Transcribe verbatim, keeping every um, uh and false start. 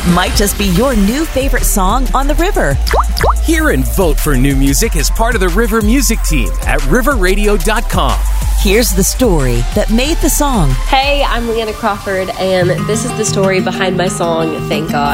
might just be your new favorite song on the river. Hear and vote for new music as part of the River Music Team at river radio dot com. Here's the story that made the song. Hey, I'm Leanna Crawford, and this is the story behind my song, Thank God.